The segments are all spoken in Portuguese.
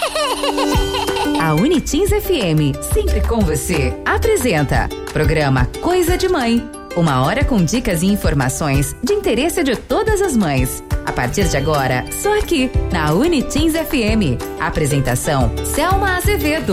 A Unitins FM, sempre com você, apresenta programa Coisa de Mãe. 1 hora com dicas e informações de interesse de todas as mães. A partir de agora, só aqui, na Unitins FM. Apresentação, Selma Azevedo.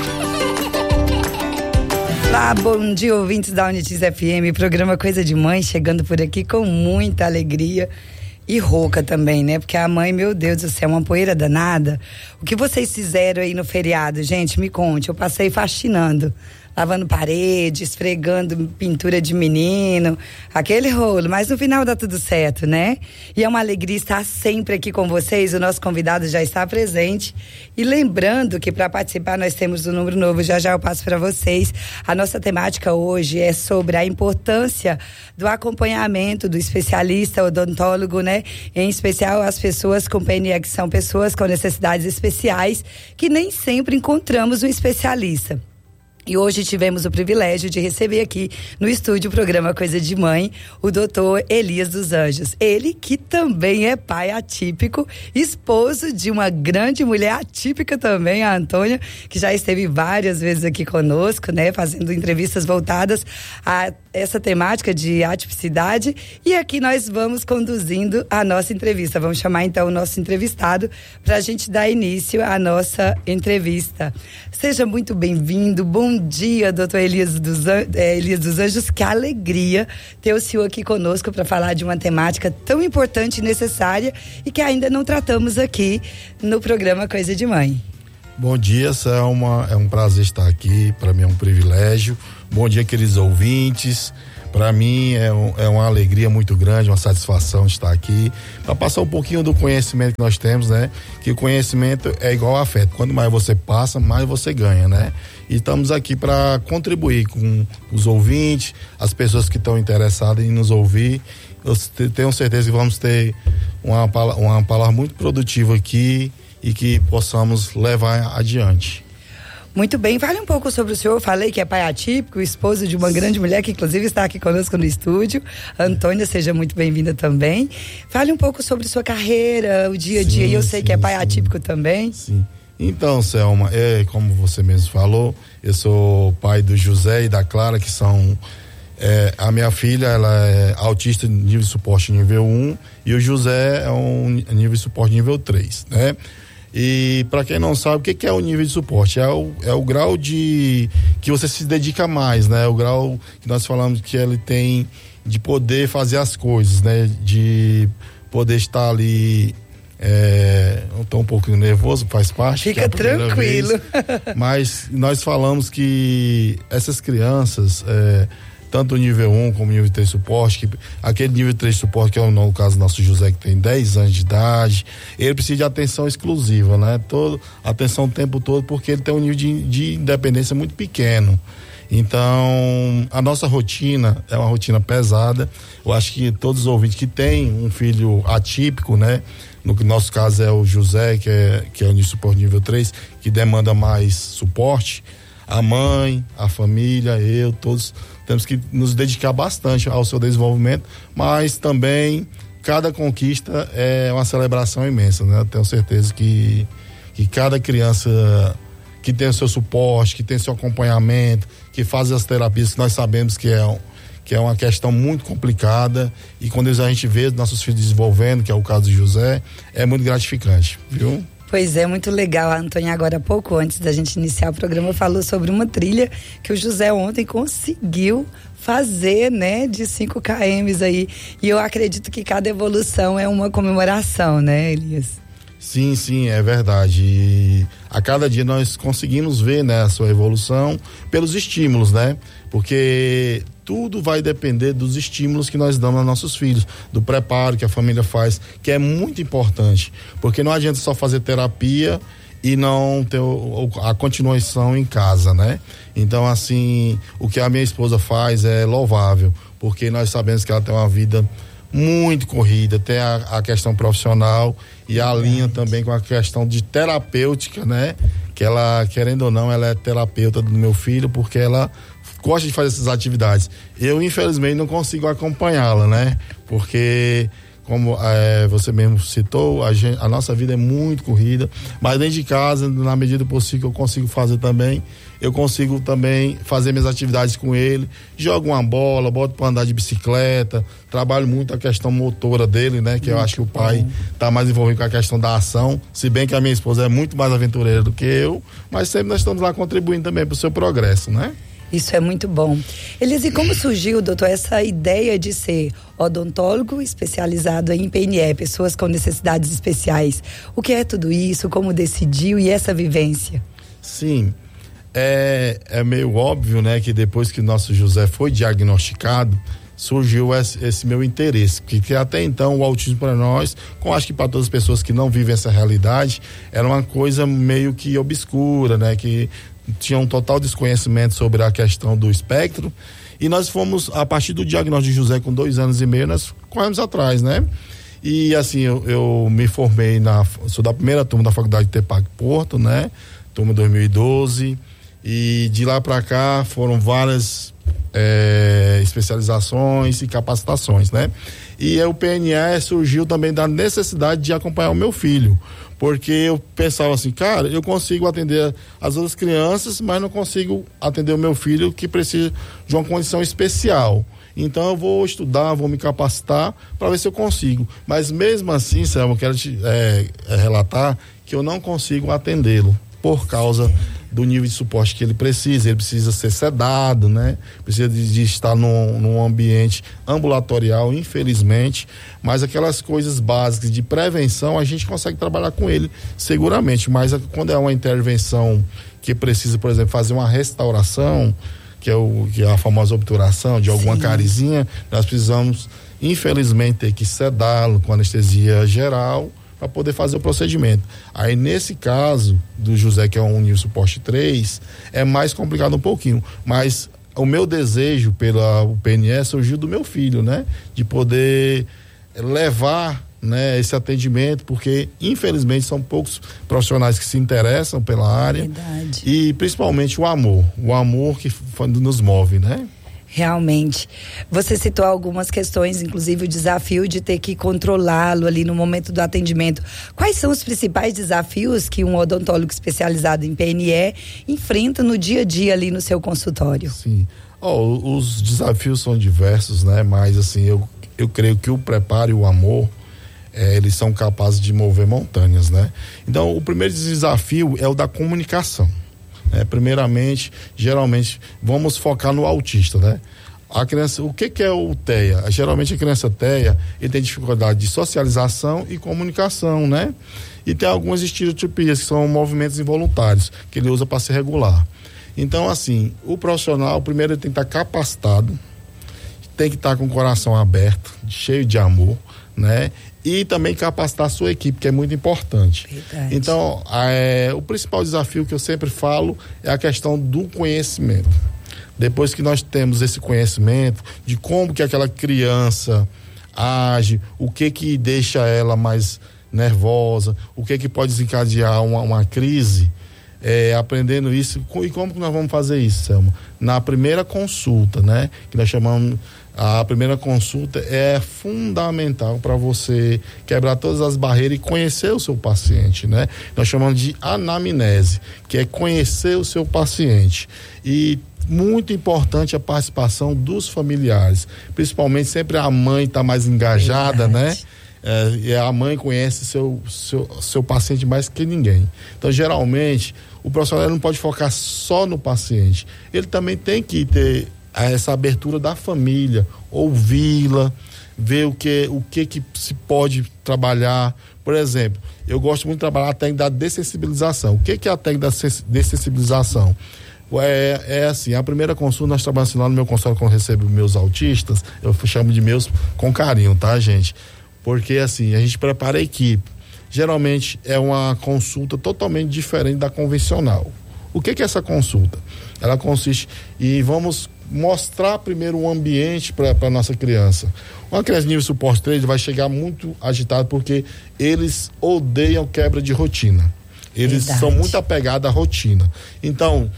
Olá, bom dia, ouvintes da Unitins FM. Programa Coisa de Mãe, chegando por aqui com muita alegria. E rouca também, né? Porque a mãe, meu Deus do céu, uma poeira danada. O que vocês fizeram aí no feriado, gente? Me conte. Eu passei faxinando, lavando parede, esfregando pintura de menino, aquele rolo, mas no final dá tudo certo, né? E é uma alegria estar sempre aqui com vocês, o nosso convidado já está presente. E lembrando que para participar nós temos um número novo, já eu passo para vocês. A nossa temática hoje é sobre a importância do acompanhamento do especialista odontólogo, né? Em especial as pessoas com PNE, que são pessoas com necessidades especiais, que nem sempre encontramos um especialista. E hoje tivemos o privilégio de receber aqui no estúdio o programa Coisa de Mãe, o doutor Elias dos Anjos. Ele que também é pai atípico, esposo de uma grande mulher atípica também, a Antônia, que já esteve várias vezes aqui conosco, né, fazendo entrevistas voltadas a essa temática de atipicidade. E aqui nós vamos conduzindo a nossa entrevista. Vamos chamar então o nosso entrevistado para a gente dar início à nossa entrevista. Seja muito bem-vindo, bom dia, doutor Elias dos Anjos. Que alegria ter o senhor aqui conosco para falar de uma temática tão importante e necessária e que ainda não tratamos aqui no programa Coisa de Mãe. Bom dia, Selma, é um prazer estar aqui, para mim é um privilégio. Bom dia, queridos ouvintes. Para mim é uma alegria muito grande, uma satisfação estar aqui para passar um pouquinho do conhecimento que nós temos, né? Que o conhecimento é igual ao afeto. Quanto mais você passa, mais você ganha, né? E estamos aqui para contribuir com os ouvintes, as pessoas que estão interessadas em nos ouvir. Eu tenho certeza que vamos ter uma palavra muito produtiva aqui e que possamos levar adiante. Muito bem, fale um pouco sobre o senhor. Eu falei que é pai atípico, esposo de uma grande mulher que inclusive está aqui conosco no estúdio. Antônia, seja muito bem-vinda também. Fale um pouco sobre sua carreira, o dia a dia. E eu sei que é pai atípico também. Sim. Então, Selma, como você mesmo falou, eu sou pai do José e da Clara, que são... a minha filha, ela é autista de nível de suporte nível 1 e o José é um nível de suporte nível 3, né? E para quem não sabe, o que é o nível de suporte? É o grau de que você se dedica mais, né? O grau que nós falamos que ele tem de poder fazer as coisas, né? De poder estar ali. Eu tô um pouco nervoso, faz parte. Fica tranquilo. Mas nós falamos que essas crianças, tanto o nível 1 como o nível 3 suporte, aquele nível 3 suporte, que é no caso do nosso José, que tem 10 anos de idade, ele precisa de atenção exclusiva, né? Atenção o tempo todo, porque ele tem um nível de independência muito pequeno. Então, a nossa rotina é uma rotina pesada. Eu acho que todos os ouvintes que têm um filho atípico, né? No nosso caso é o José, que é o nível de suporte nível 3, que demanda mais suporte. A mãe, a família, todos temos que nos dedicar bastante ao seu desenvolvimento, mas também cada conquista é uma celebração imensa, né? Eu tenho certeza que cada criança que tem o seu suporte, que tem seu acompanhamento, que faz as terapias, que nós sabemos que é uma questão muito complicada, e quando a gente vê nossos filhos desenvolvendo, que é o caso do José, é muito gratificante, viu? Pois é, muito legal. A Antônia, agora pouco antes da gente iniciar o programa, falou sobre uma trilha que o José ontem conseguiu fazer, né, de 5 km aí. E eu acredito que cada evolução é uma comemoração, né, Elias? Sim, é verdade. E a cada dia nós conseguimos ver, né, a sua evolução pelos estímulos, né? Porque tudo vai depender dos estímulos que nós damos aos nossos filhos, do preparo que a família faz, que é muito importante, porque não adianta só fazer terapia e não ter a continuação em casa, né? Então, assim, o que a minha esposa faz é louvável, porque nós sabemos que ela tem uma vida muito corrida, tem a questão profissional e a linha também com a questão de terapêutica, né? Que ela, querendo ou não, ela é terapeuta do meu filho, porque ela gosta de fazer essas atividades. Eu, infelizmente, não consigo acompanhá-la, né? Porque como você mesmo citou, a nossa vida é muito corrida, mas dentro de casa, na medida do possível, eu consigo fazer também. Eu consigo também fazer minhas atividades com ele, jogo uma bola, boto para andar de bicicleta, trabalho muito a questão motora dele, né? Que eu acho que o pai está mais envolvido com a questão da ação, se bem que a minha esposa é muito mais aventureira do que eu, mas sempre nós estamos lá contribuindo também para o seu progresso, né? Isso é muito bom. Elias, e como surgiu, doutor, essa ideia de ser odontólogo especializado em PNE, pessoas com necessidades especiais? O que é tudo isso? Como decidiu e essa vivência? Sim, é meio óbvio, né, que depois que nosso José foi diagnosticado, surgiu esse meu interesse, que até então o autismo para nós, acho que para todas as pessoas que não vivem essa realidade, era uma coisa meio que obscura, né, que tinha um total desconhecimento sobre a questão do espectro, e nós fomos, a partir do diagnóstico de José com 2 anos e meio, nós corremos atrás, né? E assim, eu me formei sou da primeira turma da Faculdade de Tepac Porto, né? Turma 2012, e de lá para cá foram várias especializações e capacitações, né? E o PNE surgiu também da necessidade de acompanhar o meu filho, porque eu pensava assim, cara, eu consigo atender as outras crianças, mas não consigo atender o meu filho que precisa de uma condição especial. Então eu vou estudar, vou me capacitar para ver se eu consigo. Mas mesmo assim, Selma, eu quero te relatar que eu não consigo atendê-lo por causa do nível de suporte que ele precisa ser sedado, né? Precisa de estar num ambiente ambulatorial, infelizmente, mas aquelas coisas básicas de prevenção a gente consegue trabalhar com ele seguramente, mas quando é uma intervenção que precisa, por exemplo, fazer uma restauração, que é a famosa obturação de alguma carizinha, nós precisamos, infelizmente, ter que sedá-lo com anestesia geral para poder fazer o procedimento. Aí nesse caso do José, que é um nível suporte 3, é mais complicado um pouquinho, mas o meu desejo pela PNE surgiu do meu filho, né? De poder levar, né, esse atendimento, porque infelizmente são poucos profissionais que se interessam pela área. Verdade. E principalmente o amor que nos move, né? Realmente. Você citou algumas questões, inclusive o desafio de ter que controlá-lo ali no momento do atendimento. Quais são os principais desafios que um odontólogo especializado em PNE enfrenta no dia a dia ali no seu consultório? Sim. Os desafios são diversos, né? Mas assim, eu creio que o preparo e o amor, eles são capazes de mover montanhas, né? Então, o primeiro desafio é o da comunicação. Primeiramente, geralmente, vamos focar no autista, né? A criança, o que é o TEA? Geralmente a criança TEA, ele tem dificuldade de socialização e comunicação, né? E tem algumas estereotipias, que são movimentos involuntários, que ele usa para se regular. Então, assim, o profissional, primeiro ele tem que estar capacitado, tem que estar com o coração aberto, cheio de amor, né? E também capacitar a sua equipe, que é muito importante. Verdade. Então, o principal desafio que eu sempre falo é a questão do conhecimento. Depois que nós temos esse conhecimento de como que aquela criança age, o que deixa ela mais nervosa, o que pode desencadear uma crise, aprendendo isso. E como que nós vamos fazer isso, Selma? Na primeira consulta, né? Que nós chamamos... A primeira consulta é fundamental para você quebrar todas as barreiras e conhecer o seu paciente, né? Nós chamamos de anamnese, que é conhecer o seu paciente. E muito importante a participação dos familiares, principalmente sempre a mãe está mais engajada, né? E a mãe conhece seu paciente mais que ninguém. Então, geralmente, o profissional não pode focar só no paciente. Ele também tem que ter essa abertura da família, ouvi-la, ver o que se pode trabalhar. Por exemplo, eu gosto muito de trabalhar a técnica da dessensibilização. O que é a técnica da dessensibilização? Assim, a primeira consulta nós trabalhamos assim, lá no meu consultório, quando eu recebo meus autistas, eu chamo de meus com carinho, tá, gente? Porque assim, a gente prepara a equipe. Geralmente é uma consulta totalmente diferente da convencional. O que é essa consulta? Ela consiste em vamos mostrar primeiro um ambiente para a nossa criança. Uma criança de nível suporte 3 vai chegar muito agitada porque eles odeiam quebra de rotina. Eles são muito apegados à rotina. Então,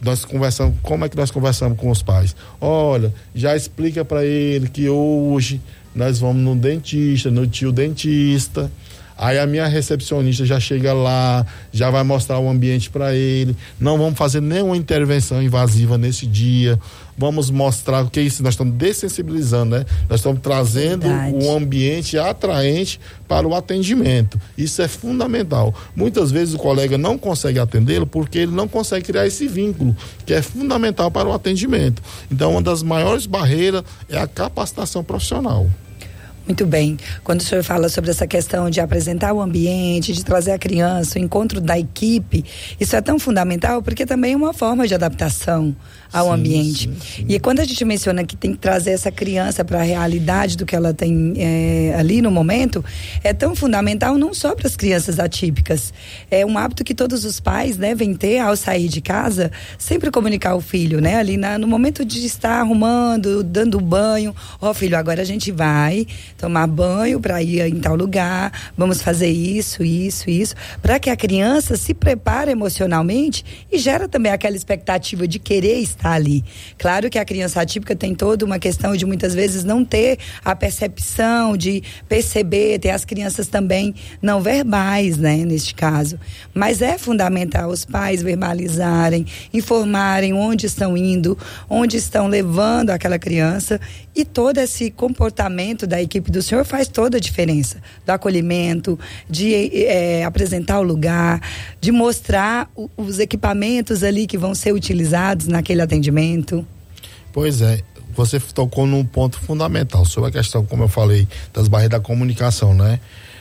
nós conversamos, como é que nós conversamos com os pais? Olha, já explica para ele que hoje nós vamos no dentista, no tio dentista. Aí a minha recepcionista já chega lá, já vai mostrar o ambiente para ele. Não vamos fazer nenhuma intervenção invasiva nesse dia. Vamos mostrar o que é isso. Nós estamos dessensibilizando, né? Nós estamos trazendo um ambiente atraente para o atendimento. Isso é fundamental. Muitas vezes o colega não consegue atendê-lo porque ele não consegue criar esse vínculo, que é fundamental para o atendimento. Então, uma das maiores barreiras é a capacitação profissional. Muito bem. Quando o senhor fala sobre essa questão de apresentar o ambiente, de trazer a criança, o encontro da equipe, isso é tão fundamental porque também é uma forma de adaptação ao ambiente. Sim. E quando a gente menciona que tem que trazer essa criança para a realidade do que ela tem ali no momento, é tão fundamental não só para as crianças atípicas. É um hábito que todos os pais devem ter ao sair de casa, sempre comunicar ao filho, né? Ali no momento de estar arrumando, dando banho. Ó, filho, agora a gente vai tomar banho para ir em tal lugar, vamos fazer isso, para que a criança se prepare emocionalmente e gera também aquela expectativa de querer estar ali. Claro que a criança atípica tem toda uma questão de muitas vezes não ter a percepção de perceber, tem as crianças também não verbais, né, neste caso. Mas é fundamental os pais verbalizarem, informarem onde estão indo, onde estão levando aquela criança, e todo esse comportamento da equipe do senhor faz toda a diferença. Do acolhimento, de apresentar o lugar, de mostrar os equipamentos ali que vão ser utilizados naquele atendimento. Pois é, você tocou num ponto fundamental sobre a questão, como eu falei, das barreiras da comunicação, né?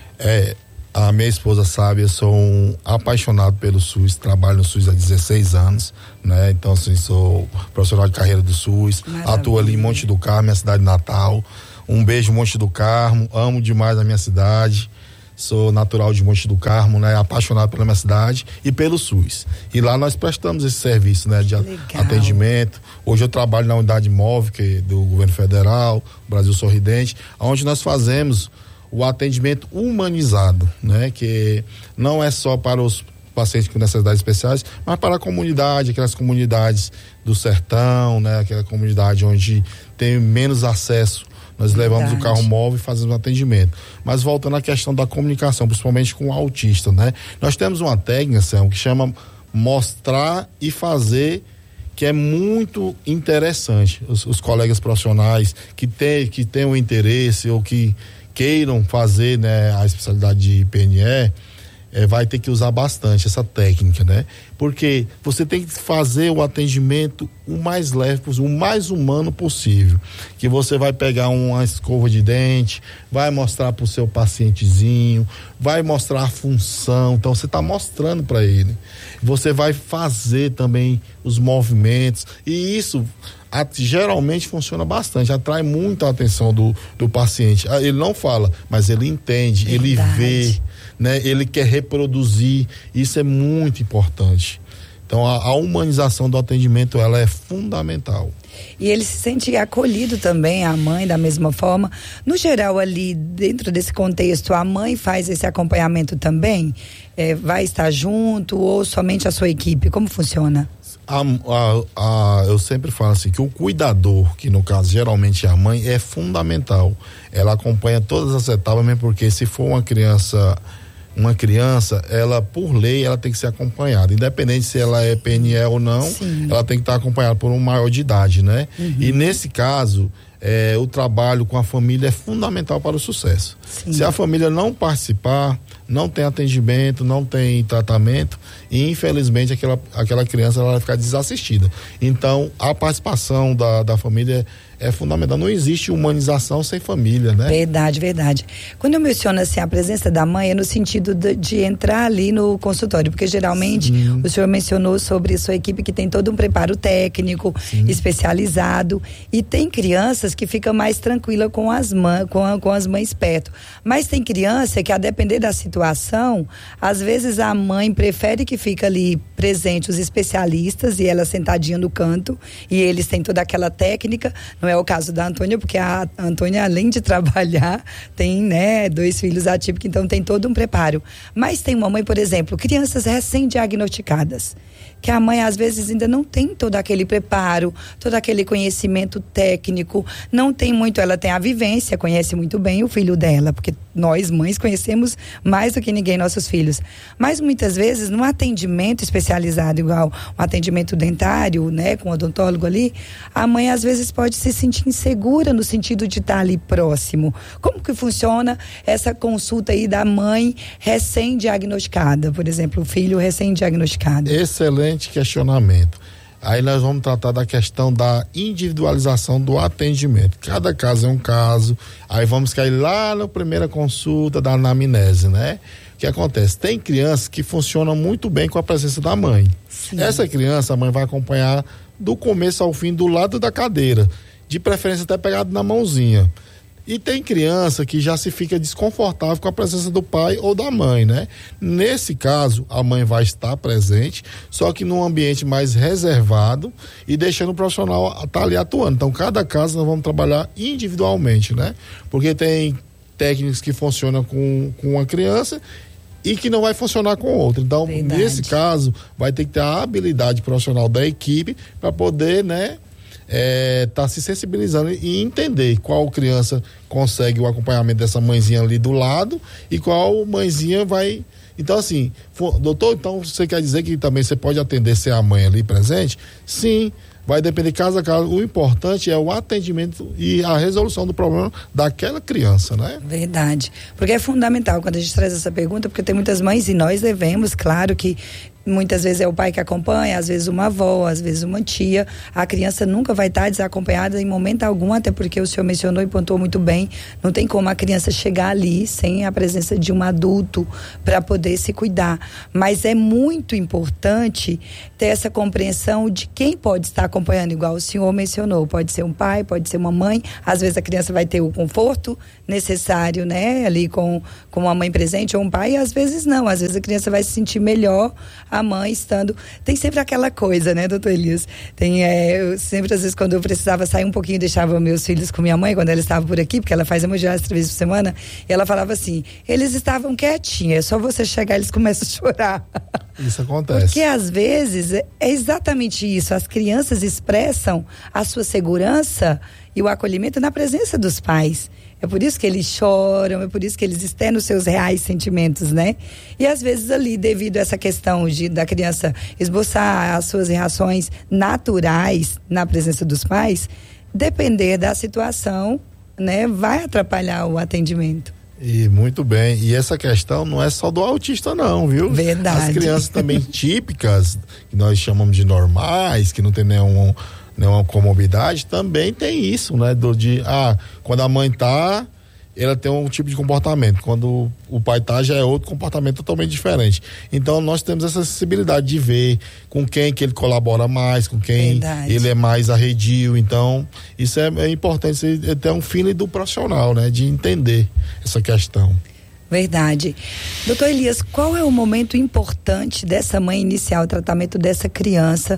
A minha esposa sabe, eu sou um apaixonado pelo SUS, trabalho no SUS há 16 anos, né? Então, assim, sou profissional de carreira do SUS, Maravilha. Atuo ali em Monte do Carmo, minha cidade natal. Um beijo, Monte do Carmo, amo demais a minha cidade. Sou natural de Monte do Carmo, né? Apaixonado pela minha cidade e pelo SUS. E lá nós prestamos esse serviço, né? De atendimento. Hoje eu trabalho na unidade móvel do governo federal, Brasil Sorridente, onde nós fazemos o atendimento humanizado, né? Que não é só para os pacientes com necessidades especiais, mas para a comunidade, aquelas comunidades do sertão, né? Aquela comunidade onde tem menos acesso. Nós levamos o carro móvel e fazemos um atendimento. Mas voltando à questão da comunicação, principalmente com o autista, né? Nós temos uma técnica, Sam, que chama mostrar e fazer, que é muito interessante. Os colegas profissionais que tenham interesse ou que queiram fazer, né, a especialidade de PNE, vai ter que usar bastante essa técnica, né? Porque você tem que fazer o atendimento o mais leve possível, o mais humano possível. Que você vai pegar uma escova de dente, vai mostrar para o seu pacientezinho, vai mostrar a função. Então você está mostrando para ele. Você vai fazer também os movimentos, e isso geralmente funciona bastante, atrai muito a atenção do paciente. Ele não fala, mas ele entende, ele vê, né? Ele quer reproduzir. Isso é muito importante. Então a humanização do atendimento, ela é fundamental. E ele se sente acolhido também, a mãe, da mesma forma. No geral, ali dentro desse contexto, a mãe faz esse acompanhamento também? Vai estar junto ou somente a sua equipe? Como funciona? Eu sempre falo assim, que o cuidador, que no caso geralmente é a mãe, é fundamental. Ela acompanha todas as etapas, mesmo porque se for uma criança, ela, por lei, ela tem que ser acompanhada, independente se ela é PNE ou não. Sim. Ela tem que estar acompanhada por um maior de idade, né? Uhum. E nesse caso, o trabalho com a família é fundamental para o sucesso. Sim. Se a família não participar, não tem atendimento, não tem tratamento, e infelizmente aquela criança ela vai ficar desassistida. Então a participação da família é fundamental. Não existe humanização sem família, né? Verdade. Quando eu menciono assim a presença da mãe, é no sentido de entrar ali no consultório, porque geralmente o senhor mencionou sobre sua equipe que tem todo um preparo técnico, especializado, e tem crianças crianças que ficam mais tranquila com as mães perto. Mas tem criança que, a depender da situação, às vezes a mãe prefere que fique ali presente os especialistas e ela sentadinha no canto, e eles têm toda aquela técnica. Não é o caso da Antônia, porque a Antônia, além de trabalhar, tem, né, 2 filhos atípicos, então tem todo um preparo. Mas tem uma mãe, por exemplo, crianças recém-diagnosticadas, que a mãe às vezes ainda não tem todo aquele preparo, todo aquele conhecimento técnico, não tem muito, ela tem a vivência, conhece muito bem o filho dela, porque nós mães conhecemos mais do que ninguém nossos filhos, mas muitas vezes no atendimento especializado, igual um atendimento dentário, né, com o odontólogo ali, a mãe às vezes pode se sentir insegura no sentido de estar ali próximo. Como que funciona essa consulta aí da mãe recém-diagnosticada, por exemplo, o filho recém-diagnosticado? Excelente questionamento. Aí nós vamos tratar da questão da individualização do atendimento. Cada caso é um caso. Aí vamos cair lá na primeira consulta da anamnese, né? O que acontece? Tem crianças que funcionam muito bem com a presença da mãe. Sim. Essa criança, a mãe vai acompanhar do começo ao fim do lado da cadeira, de preferência até pegado na mãozinha. E tem criança que já se fica desconfortável com a presença do pai ou da mãe, né? Nesse caso, a mãe vai estar presente, só que num ambiente mais reservado e deixando o profissional estar ali atuando. Então, cada caso nós vamos trabalhar individualmente, né? Porque tem técnicas que funcionam com uma criança e que não vai funcionar com outra. Então, verdade, nesse caso, vai ter que ter a habilidade profissional da equipe para poder, né, tá se sensibilizando e entender qual criança consegue o acompanhamento dessa mãezinha ali do lado e qual mãezinha vai. Então, assim, doutor, então você quer dizer que também você pode atender sem a mãe ali presente? Sim, vai depender caso a caso. O importante é o atendimento e a resolução do problema daquela criança, né? Verdade, porque é fundamental quando a gente traz essa pergunta, porque tem muitas mães e nós devemos, claro que muitas vezes é o pai que acompanha, às vezes uma avó, às vezes uma tia. A criança nunca vai estar desacompanhada em momento algum, até porque o senhor mencionou e pontuou muito bem, não tem como a criança chegar ali sem a presença de um adulto para poder se cuidar. Mas é muito importante ter essa compreensão de quem pode estar acompanhando, igual o senhor mencionou. Pode ser um pai, pode ser uma mãe, às vezes a criança vai ter o conforto necessário, né, ali com a mãe presente ou um pai, e às vezes não, às vezes a criança vai se sentir melhor a mãe estando. Tem sempre aquela coisa, né, doutor Elias? Eu sempre, às vezes, quando eu precisava sair um pouquinho, deixava meus filhos com minha mãe, quando ela estava por aqui, porque ela faz hemodiálise 3 vezes por semana, e ela falava assim, eles estavam quietinhos, é só você chegar, eles começam a chorar. Isso acontece. Porque às vezes é exatamente isso, as crianças expressam a sua segurança e o acolhimento na presença dos pais. É por isso que eles choram, é por isso que eles externam os seus reais sentimentos, né? E às vezes ali, devido a essa questão da criança esboçar as suas reações naturais na presença dos pais, depender da situação, né, vai atrapalhar o atendimento. E muito bem, e essa questão não é só do autista não, viu? Verdade. As crianças também típicas, que nós chamamos de normais, que não tem nenhuma comorbidade, também tem isso, né? Quando a mãe tá, ela tem um tipo de comportamento, quando o pai tá, já é outro comportamento totalmente diferente. Então nós temos essa sensibilidade de ver com quem que ele colabora mais, com quem ele é mais arredio. Então isso é importante, ter um feeling do profissional, né? De entender essa questão. Verdade. Doutor Elias, qual é o momento importante dessa mãe iniciar o tratamento dessa criança,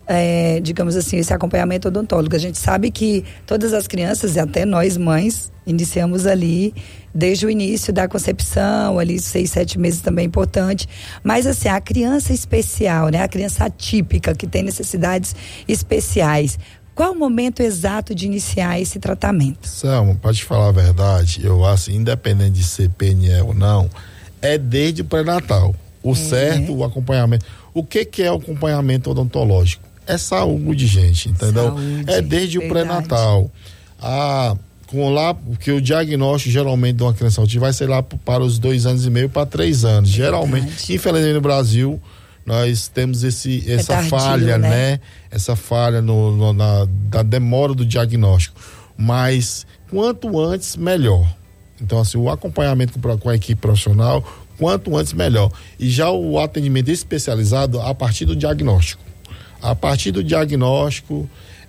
digamos assim, esse acompanhamento odontólogo? A gente sabe que todas as crianças, e até nós mães, iniciamos ali desde o início da concepção, ali 6, 7 meses também é importante, mas assim, a criança especial, né? A criança atípica, que tem necessidades especiais, qual o momento exato de iniciar esse tratamento? Selma, para te falar a verdade, eu acho, independente de ser PNE ou não, é desde o pré-natal. O certo, o acompanhamento. O que é o acompanhamento odontológico? É saúde, gente, entendeu? Saúde, é desde o pré-natal. Porque o diagnóstico geralmente de uma criança autista vai ser lá para os 2 anos e meio para 3 anos. Geralmente, infelizmente no Brasil, nós temos essa tardio, falha, né? Essa falha da demora do diagnóstico. Mas quanto antes, melhor. Então, assim, o acompanhamento com a equipe profissional, quanto antes, melhor. E já o atendimento especializado a partir do diagnóstico. A partir do diagnóstico,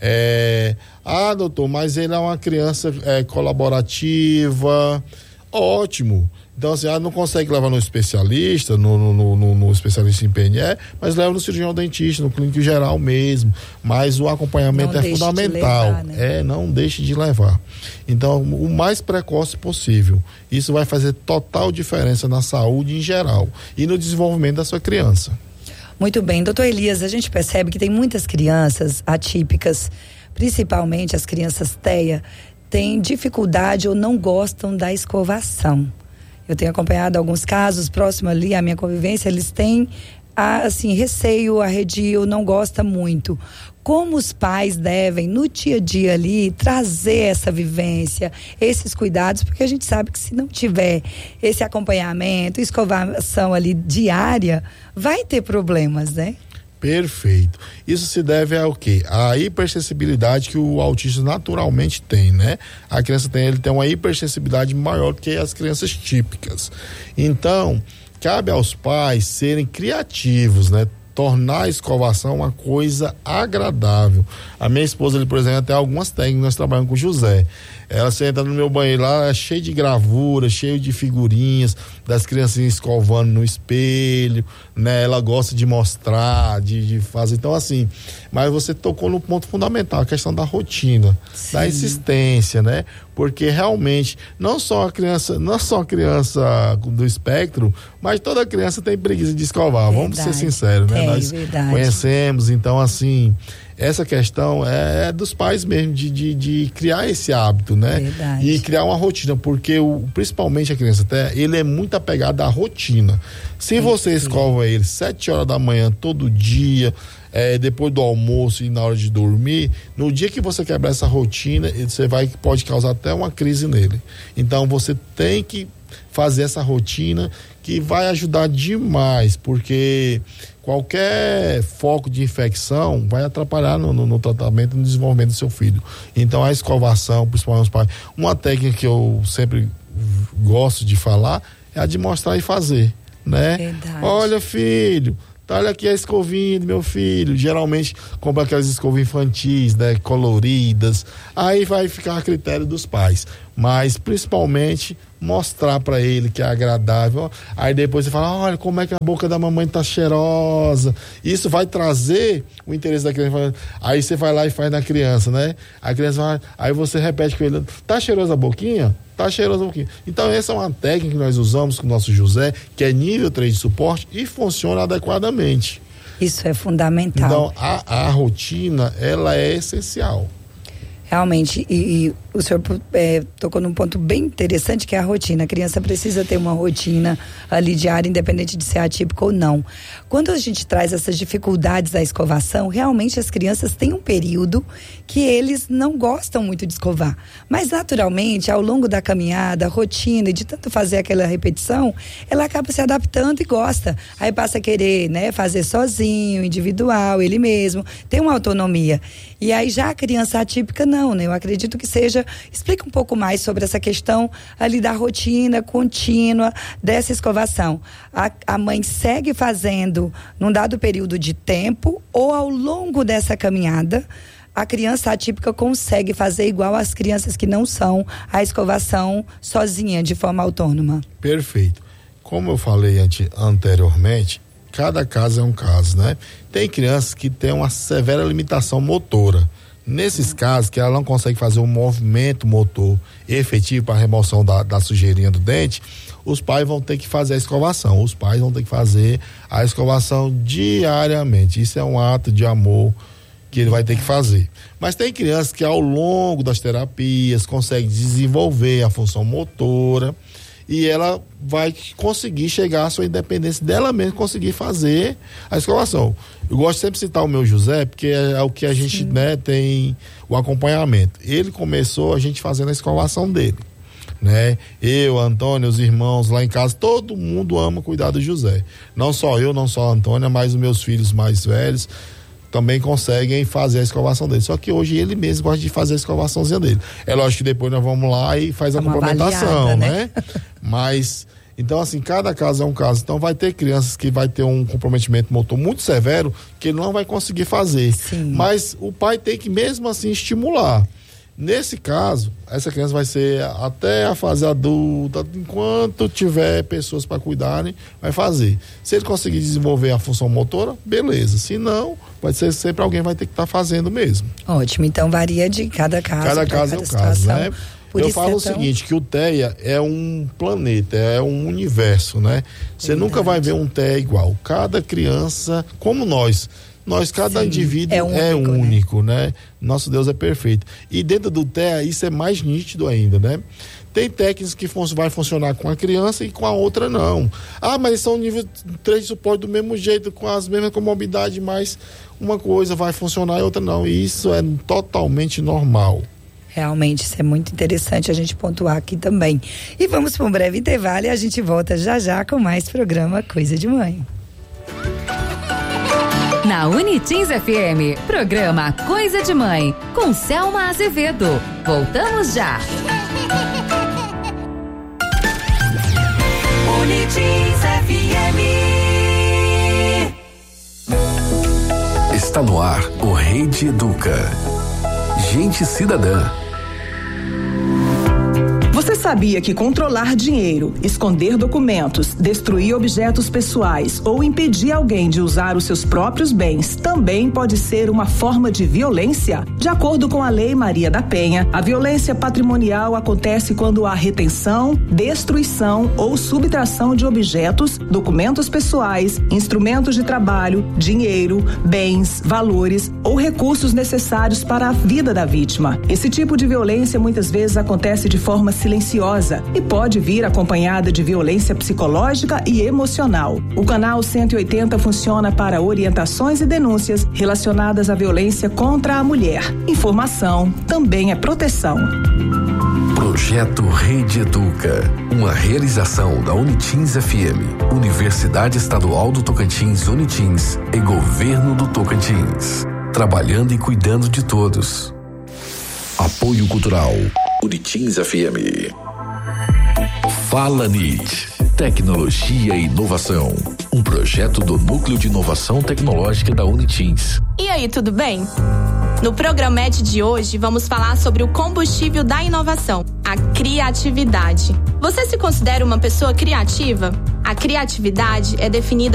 doutor, mas ele é uma criança colaborativa, ótimo. Então, assim, não consegue levar no especialista, no especialista em PNE, mas leva no cirurgião dentista, no clínico geral mesmo. Mas o acompanhamento é fundamental. Levar, né? Não deixe de levar. Então, o mais precoce possível. Isso vai fazer total diferença na saúde em geral e no desenvolvimento da sua criança. Muito bem. Doutor Elias, a gente percebe que tem muitas crianças atípicas, principalmente as crianças TEA, têm dificuldade ou não gostam da escovação. Eu tenho acompanhado alguns casos próximos ali à minha convivência, eles têm, receio, arredio, não gosta muito. Como os pais devem, no dia a dia ali, trazer essa vivência, esses cuidados, porque a gente sabe que se não tiver esse acompanhamento, escovação ali diária, vai ter problemas, né? Perfeito. Isso se deve ao quê? A hipersensibilidade que o autista naturalmente tem, né? A criança ele tem uma hipersensibilidade maior do que as crianças típicas. Então, cabe aos pais serem criativos, né? Tornar a escovação uma coisa agradável. A minha esposa, por exemplo, tem algumas técnicas, nós trabalhamos com o José. Ela senta no meu banheiro lá, é cheio de gravura, cheio de figurinhas das criancinhas escovando no espelho, né? Ela gosta de mostrar, de fazer. Então, assim, mas você tocou no ponto fundamental, a questão da rotina, sim, da insistência, né? Porque realmente, não só a criança do espectro, mas toda criança tem preguiça de escovar, vamos ser sinceros, né? Nós conhecemos, então, assim, essa questão é dos pais mesmo, de criar esse hábito, né? Verdade. E criar uma rotina, porque principalmente a criança ele é muito apegado à rotina. Se você escova ele 7 horas da manhã todo dia, depois do almoço e na hora de dormir, no dia que você quebrar essa rotina, pode causar até uma crise nele. Então você tem que fazer essa rotina, que vai ajudar demais, porque qualquer foco de infecção vai atrapalhar no tratamento e no desenvolvimento do seu filho. Então a escovação, principalmente os pais, uma técnica que eu sempre gosto de falar é a de mostrar e fazer, né? Verdade. Olha, filho, olha aqui a escovinha do meu filho. Geralmente compra aquelas escovinhas infantis, né, coloridas. Aí vai ficar a critério dos pais, mas principalmente mostrar para ele que é agradável. Aí depois você fala, olha como é que a boca da mamãe tá cheirosa. Isso vai trazer o interesse da criança. Aí você vai lá e faz na criança, né? A criança vai, aí você repete com ele, tá cheirosa a boquinha? Tá cheirosa a boquinha. Então essa é uma técnica que nós usamos com o nosso José, que é nível 3 de suporte e funciona adequadamente. Isso é fundamental. Então a rotina, ela é essencial. Realmente, e o senhor tocou num ponto bem interessante, que é a rotina. A criança precisa ter uma rotina ali diária, independente de ser atípico ou não. Quando a gente traz essas dificuldades da escovação, realmente as crianças têm um período que eles não gostam muito de escovar. Mas naturalmente, ao longo da caminhada, a rotina, de tanto fazer aquela repetição, ela acaba se adaptando e gosta. Aí passa a querer, né, fazer sozinho, individual, ele mesmo, tem uma autonomia. E aí já a criança atípica não, né? Eu acredito que seja... Explica um pouco mais sobre essa questão ali da rotina contínua dessa escovação. A mãe segue fazendo num dado período de tempo ou ao longo dessa caminhada a criança atípica consegue fazer igual as crianças que não são a escovação sozinha, de forma autônoma? Perfeito. Como eu falei anteriormente, cada caso é um caso, né? Tem crianças que têm uma severa limitação motora. Nesses casos, que ela não consegue fazer um movimento motor efetivo para a remoção da sujeirinha do dente, os pais vão ter que fazer a escovação. Os pais vão ter que fazer a escovação diariamente. Isso é um ato de amor que ele vai ter que fazer. Mas tem crianças que ao longo das terapias conseguem desenvolver a função motora e ela vai conseguir chegar à sua independência dela mesma, conseguir fazer a escovação. Eu gosto sempre de citar o meu José, porque é o que a gente, né, tem o acompanhamento. Ele começou a gente fazendo a escovação dele, né? Eu, Antônio, os irmãos lá em casa, todo mundo ama cuidar do José. Não só eu, não só a Antônia, mas os meus filhos mais velhos também conseguem fazer a escovação dele. Só que hoje ele mesmo gosta de fazer a escovaçãozinha dele. É lógico que depois nós vamos lá e faz a complementação, né? Mas Então, assim, cada caso é um caso. Então, vai ter crianças que vai ter um comprometimento motor muito severo que ele não vai conseguir fazer. Sim. Mas o pai tem que, mesmo assim, estimular. Nesse caso, essa criança vai ser até a fase adulta, enquanto tiver pessoas para cuidarem, vai fazer. Se ele conseguir desenvolver a função motora, beleza. Se não, vai ser sempre alguém vai ter que estar fazendo mesmo. Ótimo, então varia de cada caso. Cada caso é um caso, né? Eu falo o seguinte, que o TEA é um planeta, é um universo, né? Você nunca vai ver um TEA igual. Cada criança, como nós, cada indivíduo é único, né? Nosso Deus é perfeito. E dentro do TEA, isso é mais nítido ainda, né? Tem técnicas que vai funcionar com a criança e com a outra não. Ah, mas são nível 3 de suporte do mesmo jeito, com as mesmas comorbidades, mas uma coisa vai funcionar e outra não. E isso é totalmente normal. Realmente, isso é muito interessante a gente pontuar aqui também. E vamos para um breve intervalo e a gente volta já já com mais programa Coisa de Mãe. Na Unitins FM, programa Coisa de Mãe, com Selma Azevedo. Voltamos já. Unitins FM. Está no ar o Rede Educa. Gente cidadã. Você sabia que controlar dinheiro, esconder documentos, destruir objetos pessoais ou impedir alguém de usar os seus próprios bens também pode ser uma forma de violência? De acordo com a Lei Maria da Penha, a violência patrimonial acontece quando há retenção, destruição ou subtração de objetos, documentos pessoais, instrumentos de trabalho, dinheiro, bens, valores ou recursos necessários para a vida da vítima. Esse tipo de violência muitas vezes acontece de forma silenciosa e pode vir acompanhada de violência psicológica e emocional. O canal 180 funciona para orientações e denúncias relacionadas à violência contra a mulher. Informação também é proteção. Projeto Rede Educa, uma realização da Unitins FM, Universidade Estadual do Tocantins Unitins e Governo do Tocantins. Trabalhando e cuidando de todos. Apoio Cultural Unitins FM. Fala NIT, Tecnologia e Inovação, um projeto do Núcleo de Inovação Tecnológica da Unitins. E aí, tudo bem? No Programete de hoje, vamos falar sobre o combustível da inovação, a criatividade. Você se considera uma pessoa criativa? A criatividade é definida